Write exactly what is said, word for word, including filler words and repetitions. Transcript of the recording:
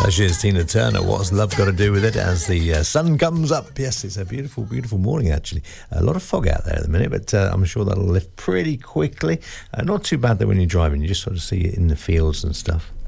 She's Tina Turner. What's love got to do with it? As the uh, sun comes up. Yes, it's a beautiful, beautiful morning, actually. A lot of fog out there at the minute, but uh, I'm sure that'll lift pretty quickly. Uh, not too bad, though, when you're driving. You just sort of see it in the fields and stuff.